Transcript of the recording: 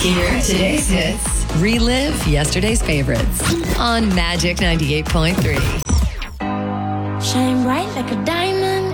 Hear today's hits. Relive yesterday's favorites on Magic 98.3. Shine bright like a diamond.